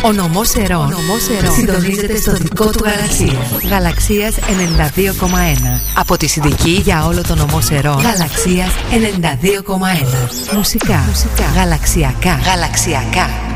Ο νομός Ερών συντονίζεται στο δικό του γαλαξία. Γαλαξίας 92,1. Από τη Συνδική για όλο το νομό Ερών. Γαλαξίας 92,1. Μουσικά. Γαλαξιακά.